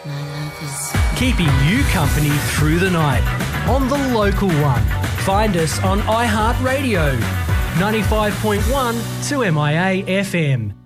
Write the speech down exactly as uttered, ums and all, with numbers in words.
Keeping you company through the night on the local one. Find us on iHeartRadio, ninety-five point one to M I A F M.